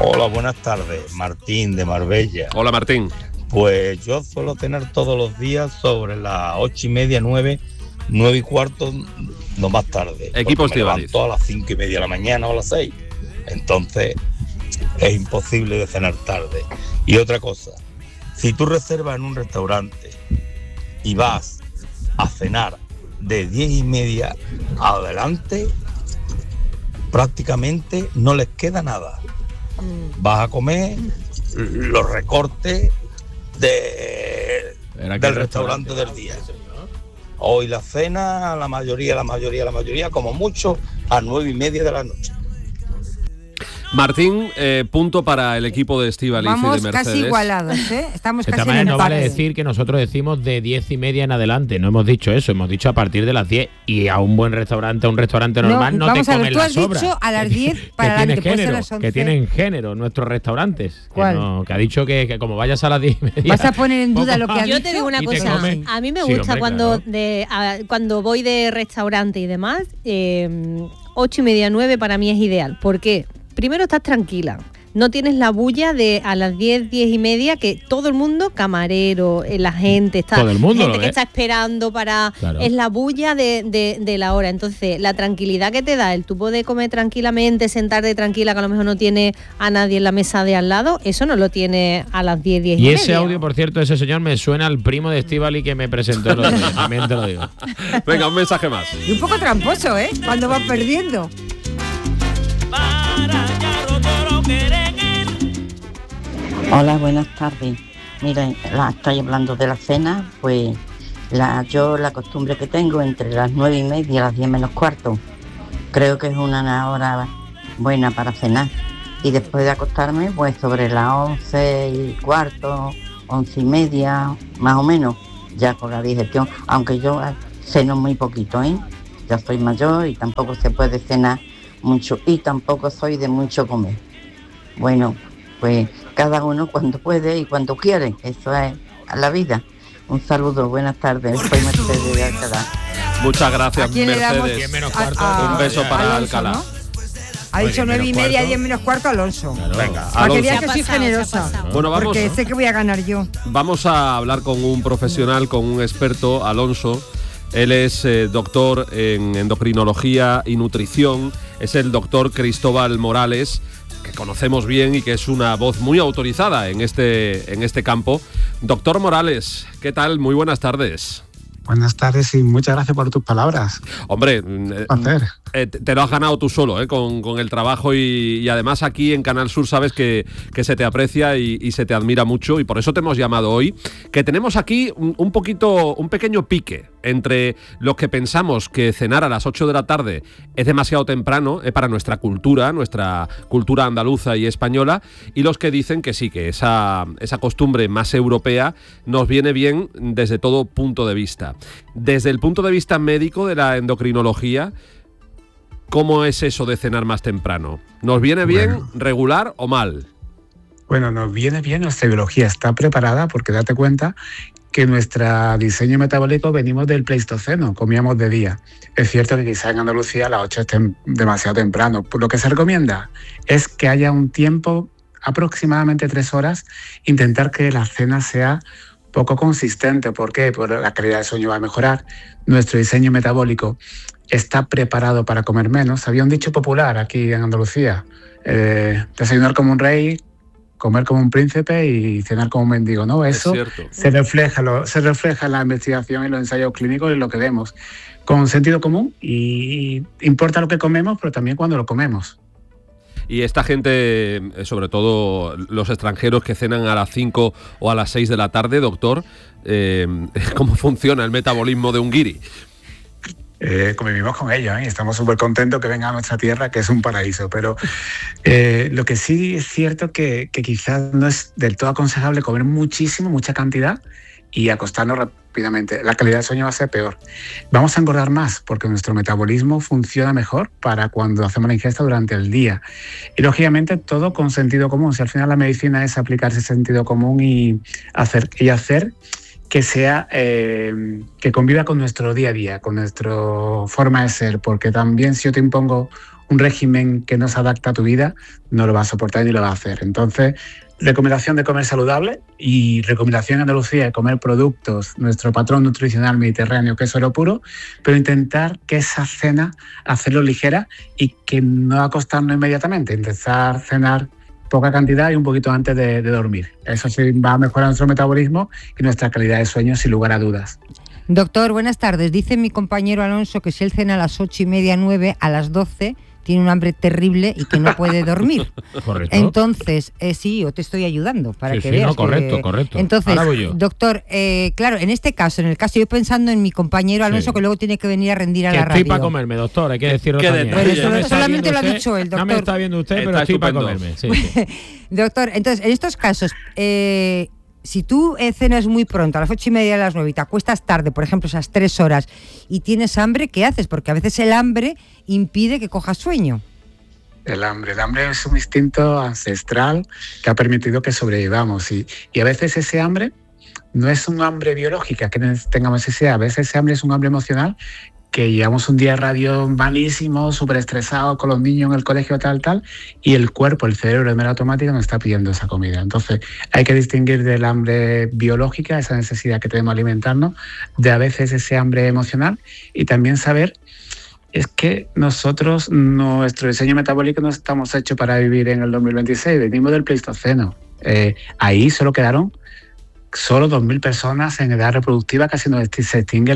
Hola, buenas tardes. Martín, de Marbella. Hola, Martín. Pues yo suelo cenar todos los días sobre las 8:30, 9:15, no más tarde. Equipo me Estíbaliz. levanto a las 5:30 de la mañana o a las 6. Entonces es imposible de cenar tarde. Y otra cosa, si tú reservas en un restaurante y vas a cenar de 10:30 adelante, prácticamente no les queda nada. Vas a comer los recortes del restaurante del día. Hoy la cena, la mayoría, como mucho, a 9:30 de la noche. Martín, punto para el equipo de Estíbaliz y de Mercedes. Vamos casi igualados, ¿eh? Estamos De casi esta manera en no empate. vale decir que nosotros decimos de 10:30 en adelante. No hemos dicho eso, hemos dicho a partir de las 10. Y a un buen restaurante, a un restaurante normal, no te vamos a ver, comen tú las has sobras. dicho a las 10 Que para tiene adelante, puede ser a género, las 11. que tienen género nuestros restaurantes. ¿Cuál? Que ha dicho que como vayas a las 10:30. ¿Vas a poner en duda lo que ha dicho? Yo te digo una Y te cosa, comen. a mí me Sí, gusta hombre, cuando voy de restaurante y demás, 8:30, 9 para mí es ideal. ¿Por qué? Primero estás tranquila. No tienes la bulla de a las 10, 10:30 que todo el mundo, camarero, la gente, está Todo el mundo gente lo que ve. está esperando para... Claro. Es la bulla de la hora. Entonces, la tranquilidad que te da el tú poder comer tranquilamente, sentarte tranquila, que a lo mejor no tiene a nadie en la mesa de al lado, eso no lo tiene a las 10, 10:30. Y ese audio, por cierto, ese señor me suena al primo de Estíbaliz que me presentó el otro día, también te lo digo. Venga, un mensaje más. Y un poco tramposo, ¿eh? Cuando vas perdiendo. Hola, buenas tardes. Miren, estoy hablando de la cena, pues yo la costumbre que tengo entre las 9:30 y las 10 menos cuarto, creo que es una hora buena para cenar. Y después de acostarme, pues sobre las 11:15, 11:30, más o menos, ya con la digestión, aunque yo ceno muy poquito, ¿eh? Ya soy mayor y tampoco se puede cenar mucho y tampoco soy de mucho comer. Bueno, pues cada uno cuando puede y cuando quiere, eso es la vida. Un saludo, buenas tardes, soy Mercedes de Alcalá. Muchas gracias, ¿A quién le damos? Mercedes. 10 menos cuarto. Un beso para Alonso, Alcalá. ¿no? Ha dicho 10 menos 9:30, cuarto. 10 menos cuarto, Alonso. Venga, Para que Alonso. veas que soy Se ha pasado, generosa. se ha pasado. Bueno, vamos, Porque sé que voy a ganar yo. vamos a hablar con un profesional, con un experto, Alonso. Él es doctor en endocrinología y nutrición. Es el doctor Cristóbal Morales, que conocemos bien y que es una voz muy autorizada en este campo. Doctor Morales, ¿qué tal? Muy buenas tardes. Buenas tardes y muchas gracias por tus palabras. Hombre, Placer. te lo has ganado tú solo, con el trabajo y además aquí en Canal Sur sabes que se te aprecia y se te admira mucho y por eso te hemos llamado hoy, que tenemos aquí un pequeño pique entre los que pensamos que cenar a las 8 de la tarde es demasiado temprano para nuestra cultura andaluza y española, y los que dicen que sí, que esa costumbre más europea nos viene bien desde todo punto de vista. Desde el punto de vista médico de la endocrinología, ¿cómo es eso de cenar más temprano? ¿Nos viene bien, regular o mal? Bueno, nos viene bien, nuestra biología está preparada porque date cuenta que nuestro diseño metabólico venimos del Pleistoceno, comíamos de día. Es cierto que quizá en Andalucía a las 8 estén demasiado temprano. Lo que se recomienda es que haya un tiempo, aproximadamente 3 horas, intentar que la cena sea poco consistente. ¿Por qué? Porque la calidad del sueño va a mejorar. Nuestro diseño metabólico está preparado para comer menos. Había un dicho popular aquí en Andalucía: desayunar como un rey, comer como un príncipe y cenar como un mendigo, ¿no? Eso se refleja en la investigación y los ensayos clínicos y lo que vemos. Con sentido común, y importa lo que comemos, pero también cuando lo comemos. Y esta gente, sobre todo los extranjeros que cenan a las 5 o a las 6 de la tarde, doctor, ¿cómo funciona el metabolismo de un guiri? Convivimos con ellos, y estamos súper contentos que vengan a nuestra tierra, que es un paraíso. Pero lo que sí es cierto que quizás no es del todo aconsejable comer mucha cantidad y acostarnos rápidamente. La calidad del sueño va a ser peor. Vamos a engordar más porque nuestro metabolismo funciona mejor para cuando hacemos la ingesta durante el día. Y lógicamente todo con sentido común. Si al final la medicina es aplicar ese sentido común y hacer que sea que conviva con nuestro día a día, con nuestra forma de ser, porque también si yo te impongo un régimen que no se adapta a tu vida, no lo vas a soportar ni lo vas a hacer. Entonces, recomendación de comer saludable y recomendación en Andalucía de comer productos, nuestro patrón nutricional mediterráneo, que es oro puro, pero intentar que esa cena hacerlo ligera y que no acostarnos inmediatamente, intentar cenar poca cantidad y un poquito antes de dormir. Eso sí va a mejorar nuestro metabolismo y nuestra calidad de sueño sin lugar a dudas. Doctor, buenas tardes. Dice mi compañero Alonso que si él cena a las 8:30, 9, a las 12 tiene un hambre terrible y que no puede dormir. Correcto. Entonces, sí, yo te estoy ayudando para que veas. No, correcto. Entonces, ahora voy yo. Doctor, claro, en este caso, yo pensando en mi compañero Alonso, que luego tiene que venir a rendir a la radio. Estoy para comerme, doctor, hay que decirlo también. Bueno, solamente lo ha dicho el doctor. No me está viendo usted, pero estoy para comerme. Sí. Doctor, entonces, en estos casos, si tú cenas muy pronto, a las 8:30, a las 9, y te acuestas tarde, por ejemplo, esas 3 horas, y tienes hambre, ¿qué haces? Porque a veces el hambre impide que cojas sueño. El hambre es un instinto ancestral que ha permitido que sobrevivamos. Y a veces ese hambre no es un hambre biológica, que tengamos ese, a veces ese hambre es un hambre emocional, que llevamos un día de radio malísimo, súper estresado con los niños en el colegio, tal, y el cuerpo, el cerebro de manera automática nos está pidiendo esa comida. Entonces hay que distinguir del hambre biológica, esa necesidad que tenemos de alimentarnos, de a veces ese hambre emocional, y también saber es que nosotros, nuestro diseño metabólico no estamos hechos para vivir en el 2026, venimos del Pleistoceno. Ahí solo quedaron 2.000 personas en edad reproductiva, casi se extingue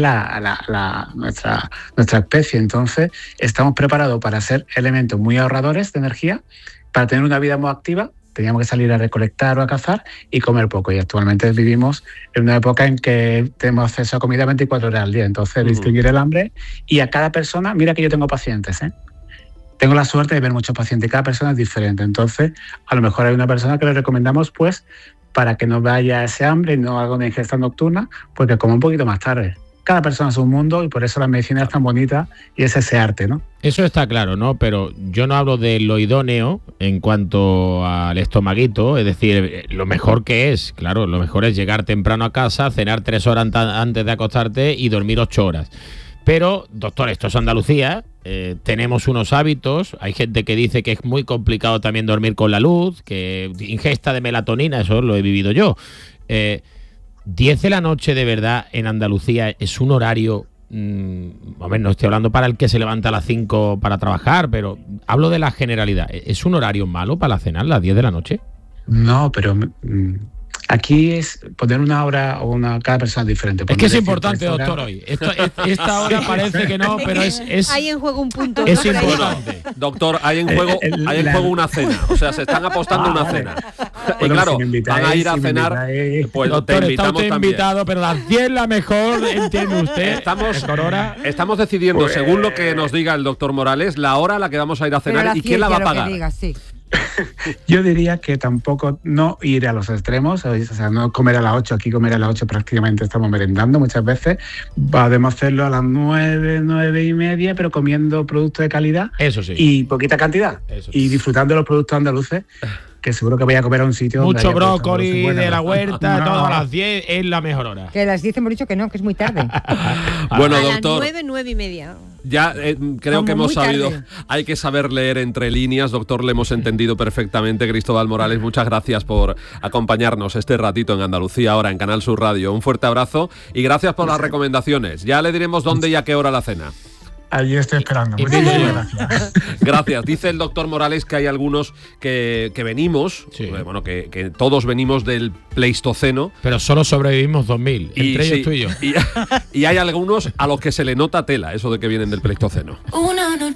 nuestra especie. Entonces, estamos preparados para ser elementos muy ahorradores de energía, para tener una vida muy activa. Teníamos que salir a recolectar o a cazar y comer poco. Y actualmente vivimos en una época en que tenemos acceso a comida 24 horas al día. Entonces, distinguir el hambre. Y a cada persona, mira que yo tengo pacientes, tengo la suerte de ver muchos pacientes y cada persona es diferente. Entonces, a lo mejor hay una persona que le recomendamos, pues, para que no vaya ese hambre y no haga una ingesta nocturna, porque coma un poquito más tarde. Cada persona es un mundo y por eso la medicina es tan bonita y es ese arte, ¿no? Eso está claro, ¿no? Pero yo no hablo de lo idóneo en cuanto al estomaguito, es decir, lo mejor que es, claro, lo mejor es llegar temprano a casa, cenar 3 horas antes de acostarte y dormir 8 horas. Pero, doctor, esto es Andalucía, tenemos unos hábitos, hay gente que dice que es muy complicado también dormir con la luz, que ingesta de melatonina, eso lo he vivido yo. 10 de la noche de verdad en Andalucía es un horario, no estoy hablando para el que se levanta a las 5 para trabajar, pero hablo de la generalidad. ¿Es un horario malo para cenar, las 10 de la noche? No, pero aquí es poner una hora o cada persona es diferente. Es que es importante, doctor, hoy. Esta hora parece que no, pero es hay en juego un punto. Es importante. Doctor, hay en juego una cena. O sea, se están apostando una cena. Y claro, van a ir a cenar. Pues doctor, te invitamos está usted también. invitado, pero las 10 la mejor, entiende usted. Estamos decidiendo, según lo que nos diga el doctor Morales, la hora a la que vamos a ir a cenar y quién la va a pagar. Yo diría que tampoco no ir a los extremos, o sea, no comer a las 8, aquí comer a las 8 prácticamente estamos merendando muchas veces, podemos hacerlo a las 9, 9:30, pero comiendo productos de calidad. Eso sí. Y poquita cantidad, y disfrutando de los productos andaluces, que seguro que voy a comer a un sitio mucho donde brócoli de la huerta, todo a las 10 es la mejor hora. Que a las 10 hemos dicho que no, que es muy tarde. Bueno, a doctor, las 9:30. ya creo Como que hemos muy tarde. sabido, hay que saber leer entre líneas, doctor, le hemos entendido perfectamente. Cristóbal Morales, muchas gracias por acompañarnos este ratito en Andalucía, ahora en Canal Sur Radio. Un fuerte abrazo y gracias por las recomendaciones. Ya le diremos dónde y a qué hora la cena. Allí estoy esperando. Muchísimas gracias. Gracias. Dice el doctor Morales que hay algunos que venimos, bueno, que todos venimos del Pleistoceno. Pero solo sobrevivimos 2000, entre ellos tú y yo. Y hay algunos a los que se le nota tela, eso de que vienen del Pleistoceno.